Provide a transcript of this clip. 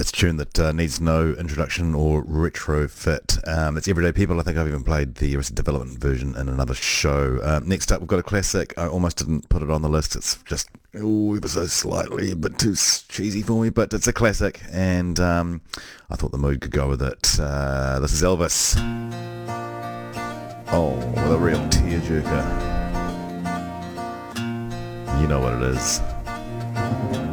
That's a tune that needs no introduction or retrofit. It's Everyday People. I think I've even played the Arrested Development version in another show. Next up, we've got a classic. I almost didn't put it on the list. It's just ever so slightly a bit too cheesy for me, but it's a classic, and I thought the mood could go with it. This is Elvis. Oh, with a real tearjerker. You know what it is.